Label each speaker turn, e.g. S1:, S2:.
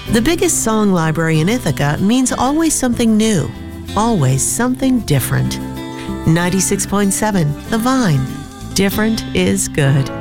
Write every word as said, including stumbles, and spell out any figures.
S1: The biggest song library in Ithaca means always something new, always something different. ninety-six point seven The Vine. Different is good.